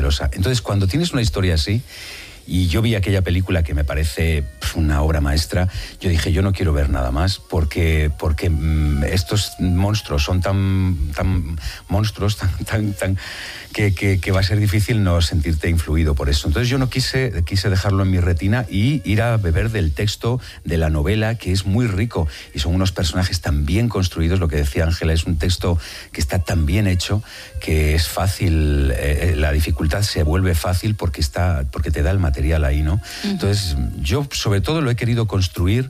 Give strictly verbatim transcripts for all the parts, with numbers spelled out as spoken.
peligrosa. Entonces, cuando tienes una historia así, y yo vi aquella película que me parece una obra maestra, yo dije, yo no quiero ver nada más, porque, porque mmm, estos monstruos son tan, tan monstruos, tan, tan, tan que, que, que va a ser difícil no sentirte influido por eso. Entonces yo no quise, quise dejarlo en mi retina y ir a beber del texto de la novela, que es muy rico, y son unos personajes tan bien construidos. Lo que decía Ángela, es un texto que está tan bien hecho, que es fácil, eh, la dificultad se vuelve fácil porque, está, porque te da el material ahí, ¿no? Uh-huh. Entonces, yo sobre todo lo he querido construir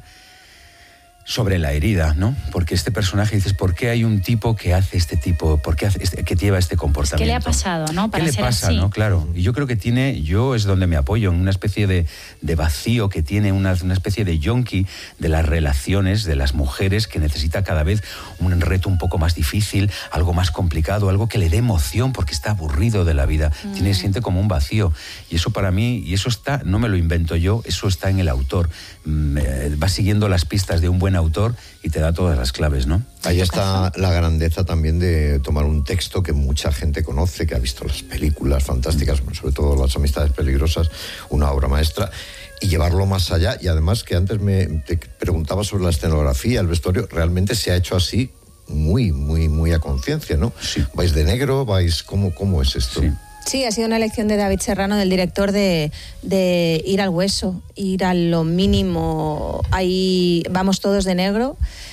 sobre la herida, ¿no? Porque este personaje, dices, ¿por qué hay un tipo que hace este tipo, por qué hace este, que lleva este comportamiento? ¿Qué le ha pasado, no? Para ¿Qué le ser pasa, así? no? Claro. Y yo creo que tiene, yo es donde me apoyo, en una especie de, de vacío que tiene, una, una especie de yonki de las relaciones de las mujeres, que necesita cada vez un reto un poco más difícil, algo más complicado, algo que le dé emoción, porque está aburrido de la vida. Mm. Tiene, siente como un vacío. Y eso para mí, y eso está, no me lo invento yo, eso está en el autor. Mm, eh, va siguiendo las pistas de un buen autor y te da todas las claves, ¿no? Ahí está la grandeza también de tomar un texto que mucha gente conoce, que ha visto las películas fantásticas, sobre todo Las amistades peligrosas, una obra maestra, y llevarlo más allá. Y además, que antes me te preguntaba sobre la escenografía, el vestuario, realmente se ha hecho así muy, muy, muy a conciencia, ¿no? Sí. ¿Vais de negro? ¿Vais cómo, cómo es esto? Sí. Sí, ha sido una elección de David Serrano, del director, de, de ir al hueso, ir a lo mínimo. Ahí vamos todos de negro.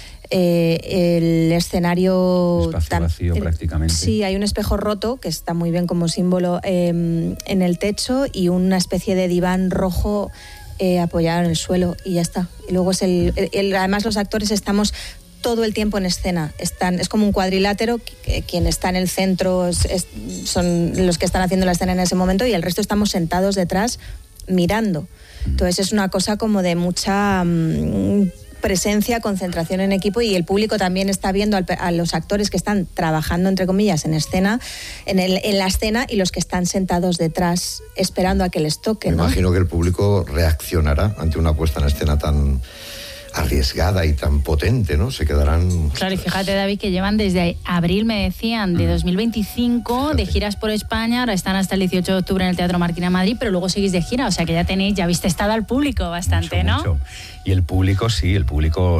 Eh, el escenario... Espacio tan, vacío, el, prácticamente. Sí, hay un espejo roto, que está muy bien como símbolo, eh, en el techo, y una especie de diván rojo eh, apoyado en el suelo, y ya está. Y luego es el, el, el... Además, los actores estamos todo el tiempo en escena. Están, es como un cuadrilátero, que, quien está en el centro es, es, son los que están haciendo la escena en ese momento, y el resto estamos sentados detrás mirando. Entonces es una cosa como de mucha um, presencia, concentración en equipo, y el público también está viendo al, a los actores que están trabajando, entre comillas, en escena, en, el, en la escena, y los que están sentados detrás esperando a que les toque, Me ¿no? imagino que el público reaccionará ante una puesta en escena tan arriesgada y tan potente, ¿no? Se quedarán... Claro, y fíjate, David, que llevan desde abril, me decían, de dos mil veinticinco, fíjate, de giras por España. Ahora están hasta el dieciocho de octubre en el Teatro Marquina Madrid, pero luego seguís de gira, o sea que ya tenéis, ya habéis testado al público bastante, mucho, ¿no? Mucho. Y el público, sí, el público...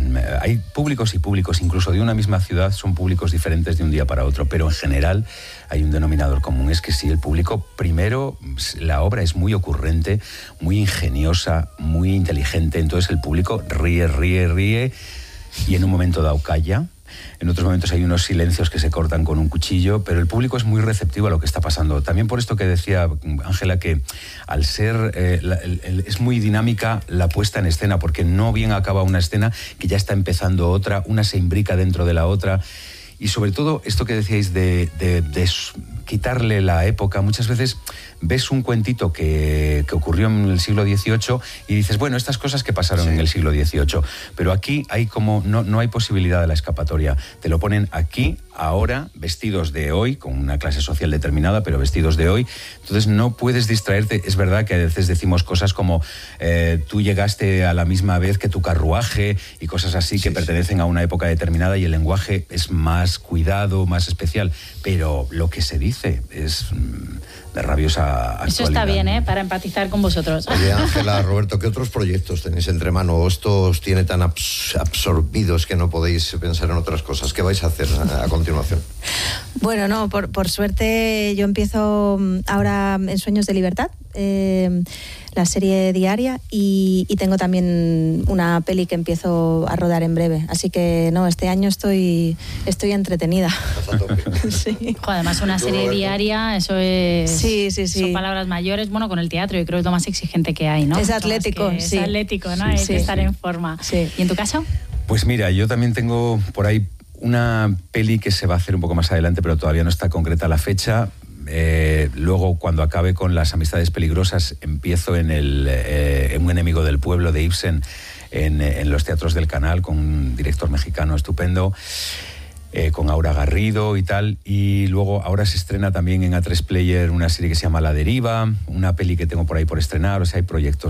Hay públicos y públicos, incluso de una misma ciudad, son públicos diferentes de un día para otro, pero en general hay un denominador común. Es que sí, el público, primero, la obra es muy ocurrente, muy ingeniosa, muy inteligente, entonces el público ríe, ríe, ríe, y en un momento dado calla. En otros momentos hay unos silencios que se cortan con un cuchillo, pero el público es muy receptivo a lo que está pasando. También por esto que decía Ángela, que al ser... Eh, la, el, el, es muy dinámica la puesta en escena, porque no bien acaba una escena, que ya está empezando otra, una se imbrica dentro de la otra. Y sobre todo, esto que decíais de, de, de quitarle la época, muchas veces ves un cuentito que, que ocurrió en el siglo dieciocho y dices, bueno, estas cosas que pasaron sí. en el siglo dieciocho, pero aquí hay como, no, no hay posibilidad de la escapatoria. Te lo ponen aquí, ahora, vestidos de hoy, con una clase social determinada, pero vestidos de hoy. Entonces no puedes distraerte. Es verdad que a veces decimos cosas como eh, tú llegaste a la misma vez que tu carruaje y cosas así, sí, que sí. pertenecen a una época determinada, y el lenguaje es más cuidado, más especial, pero lo que se dice es de rabiosa actualidad. Eso está bien, ¿eh? Para empatizar con vosotros. Oye, Ángela, Roberto, ¿qué otros proyectos tenéis entre manos? ¿Esto os tiene tan abs- absorbidos que no podéis pensar en otras cosas? ¿Qué vais a hacer a, a continuación? Bueno, no, por, por suerte yo empiezo ahora en Sueños de Libertad, eh, la serie diaria, y, y tengo también una peli que empiezo a rodar en breve. Así que no, este año estoy, estoy entretenida. Sí. Joder, además una serie diaria, eso es... Sí, sí, sí. Son palabras mayores. Bueno, con el teatro yo creo que es lo más exigente que hay, ¿no? Es atlético, que sí. Es atlético, ¿no? Sí, hay sí, que estar sí. en forma. Sí. ¿Y en tu caso? Pues mira, yo también tengo por ahí una peli que se va a hacer un poco más adelante, pero todavía no está concreta la fecha. Eh, luego, cuando acabe con Las amistades peligrosas, empiezo en el eh, en Un enemigo del pueblo de Ibsen, en, en los teatros del Canal, con un director mexicano estupendo, eh, con Aura Garrido y tal. Y luego ahora se estrena también en A tres Player una serie que se llama La Deriva, una peli que tengo por ahí por estrenar. O sea, hay proyectos, sí.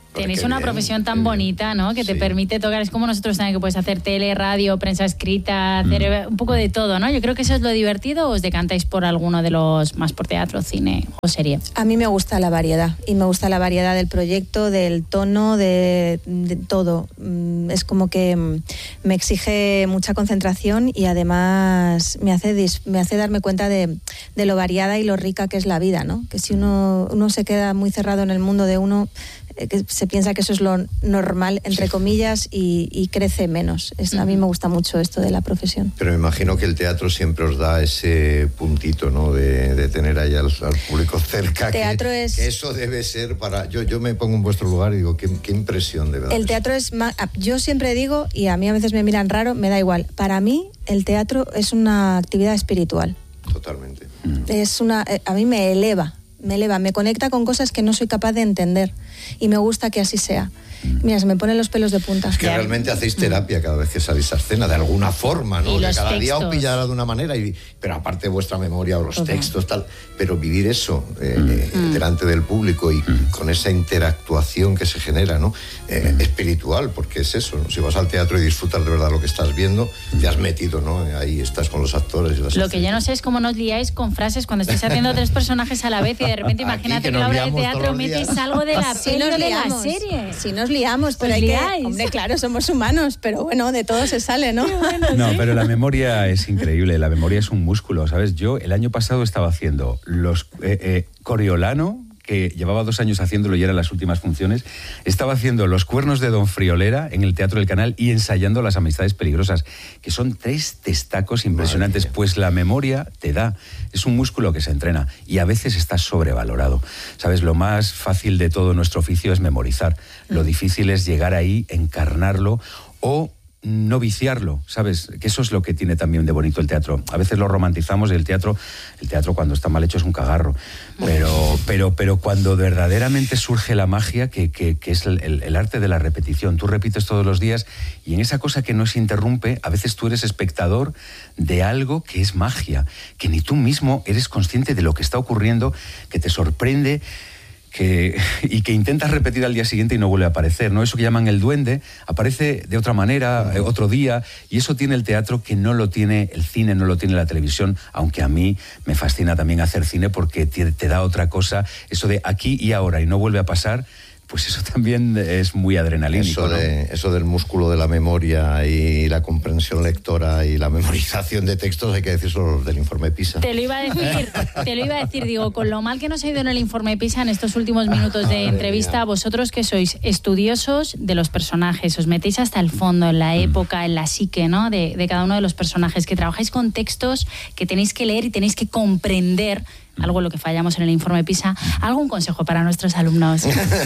Tenéis una bien, profesión tan bonita, ¿no? Que sí. te permite tocar, es como nosotros también, que puedes hacer tele, radio, prensa escrita, hacer mm. un poco de todo, ¿no? Yo creo que eso es lo divertido, ¿o os decantáis por alguno de los, más por teatro, cine o serie? A mí me gusta la variedad, y me gusta la variedad del proyecto, del tono, de, de todo. Es como que me exige mucha concentración y además me hace, me hace darme cuenta de, de lo variada y lo rica que es la vida, ¿no? Que si uno, uno se queda muy cerrado en el mundo de uno, que se piensa que eso es lo normal, entre sí. comillas, y, y crece menos. Es, a mí me gusta mucho esto de la profesión. Pero me imagino que el teatro siempre os da ese puntito, ¿no? De, de tener ahí al, al público cerca. Teatro que, es... que eso debe ser para... Yo, yo me pongo en vuestro lugar y digo, qué, qué impresión de verdad. El teatro es más... Yo siempre digo, y a mí a veces me miran raro, me da igual. Para mí, el teatro es una actividad espiritual. Totalmente. Es una... A mí me eleva. Me eleva, me conecta con cosas que no soy capaz de entender y me gusta que así sea. Mira, se me ponen los pelos de punta. Es que realmente hacéis terapia cada vez que salís a escena, de alguna forma, ¿no? Y que los cada textos. día os pillará de una manera, y, pero aparte vuestra memoria o los okay. textos, tal. Pero vivir eso eh, mm. eh, delante del público y mm. con esa interactuación que se genera, ¿no? Eh, mm. espiritual, porque es eso, ¿no? Si vas al teatro y disfrutas de verdad lo que estás viendo, te has metido, ¿no? Ahí estás con los actores y las Lo que yo no sé es cómo nos liáis con frases cuando estáis haciendo tres personajes a la vez y de repente imagínate que, que en la obra de teatro metes algo de la sí peli o de liamos, la serie. Sí nos liamos, pero hay que... Hombre, claro, somos humanos, pero bueno, de todo se sale, ¿no? Bueno, no, ¿sí? pero la memoria es increíble, la memoria es un músculo, ¿sabes? Yo el año pasado estaba haciendo los eh, eh, Coriolano, que llevaba dos años haciéndolo y eran las últimas funciones, estaba haciendo Los cuernos de Don Friolera en el Teatro del Canal y ensayando Las amistades peligrosas, que son tres testacos impresionantes. Pues la memoria te da, es un músculo que se entrena y a veces está sobrevalorado. ¿Sabes? Lo más fácil de todo nuestro oficio es memorizar. Lo difícil es llegar ahí, encarnarlo o no viciarlo, ¿sabes? Que eso es lo que tiene también de bonito el teatro. A veces lo romantizamos y el teatro, el teatro cuando está mal hecho es un cagarro. Pero, pero, pero cuando verdaderamente surge la magia, que, que, que es el, el, el arte de la repetición. Tú repites todos los días y en esa cosa que no se interrumpe, a veces tú eres espectador de algo que es magia, que ni tú mismo eres consciente de lo que está ocurriendo, que te sorprende, Que, y que intentas repetir al día siguiente y no vuelve a aparecer, ¿no? Eso que llaman el duende, aparece de otra manera, eh, otro día, y eso tiene el teatro que no lo tiene el cine, no lo tiene la televisión, aunque a mí me fascina también hacer cine porque te, te da otra cosa, eso de aquí y ahora y no vuelve a pasar. Pues eso también es muy adrenalínico, eso, de, ¿no? eso del músculo de la memoria y la comprensión lectora y la memorización de textos, hay que decir solo del informe PISA. Te lo iba a decir, te lo iba a decir, digo, con lo mal que nos ha ido en el informe PISA en estos últimos minutos de entrevista, vosotros que sois estudiosos de los personajes, os metéis hasta el fondo, en la época, en la psique, ¿no? de, de cada uno de los personajes, que trabajáis con textos que tenéis que leer y tenéis que comprender, algo en lo que fallamos en el informe PISA. ¿Algún consejo para nuestros alumnos?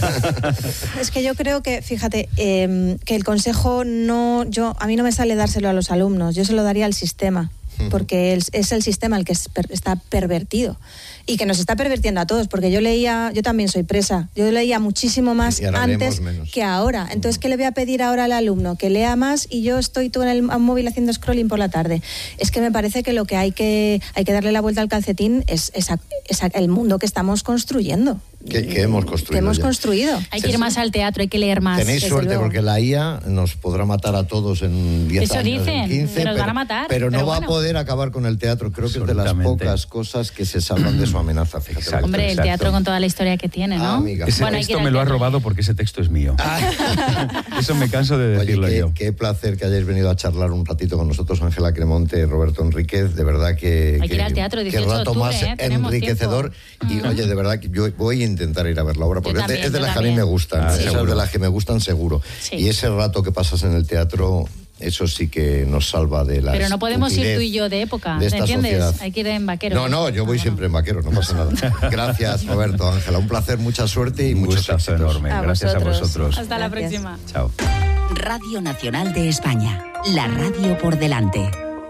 Es que yo creo que, fíjate, eh, que el consejo no, yo a mí no me sale dárselo a los alumnos, yo se lo daría al sistema, porque es, es el sistema el que es, per, está pervertido y que nos está pervirtiendo a todos, porque yo leía, yo también soy presa, yo leía muchísimo más antes que ahora. Entonces, ¿qué le voy a pedir ahora al alumno? Que lea más y yo estoy todo en el móvil haciendo scrolling por la tarde. Es que me parece que lo que hay que, hay que darle la vuelta al calcetín es, es, a, es a el mundo que estamos construyendo. Que, que hemos construido. Que hemos ya. construido. Hay que ir más al teatro, hay que leer más. Tenéis suerte luego. Porque la I A nos podrá matar a todos en diez Eso años, dicen, en quince, que nos pero, van a matar. Pero, pero no bueno. va a poder acabar con el teatro. Creo que es de las pocas cosas que se salvan de su amenaza. Fíjate. Exacto, Hombre, exacto. el teatro con toda la historia que tiene, ¿no? Ah, amiga. Ese bueno, texto me lo has robado porque ese texto es mío. Eso me canso de decirlo. Oye, qué, yo. Qué placer que hayáis venido a charlar un ratito con nosotros, Ángela Cremonte y Roberto Enríquez. De verdad que... Hay que ir al teatro el dieciocho qué rato de octubre, más ¿eh? enriquecedor. Y uh-huh. oye, de verdad que yo voy a intentar ir a ver la obra porque también, es de, es de las que a mí también. me gustan. Ah, Esas seguro. de las que me gustan seguro. Sí. Y ese rato que pasas en el teatro... Eso sí que nos salva de la Pero no podemos ir estupidez tú y yo de época, de esta ¿entiendes? sociedad. Hay que ir en vaquero. No, no, yo voy no, siempre no. en vaquero, no pasa nada. Gracias, Roberto, Ángela. Un placer, mucha suerte y Un muchos gustazo éxitos. enorme. A Gracias vosotros. a vosotros. Hasta la Gracias. próxima. Chao. Radio Nacional de España, la radio por delante.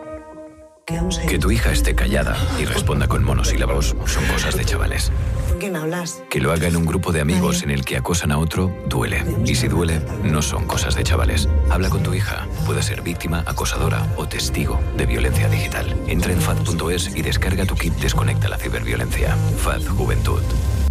Que tu hija esté callada y responda con monosílabos son cosas de chavales. ¿Con quién hablas? Que lo haga en un grupo de amigos en el que acosan a otro, duele. Y si duele, no son cosas de chavales. Habla con tu hija. Puede ser víctima, acosadora o testigo de violencia digital. Entra en fad punto es y descarga tu kit Desconecta la ciberviolencia. F A D Juventud.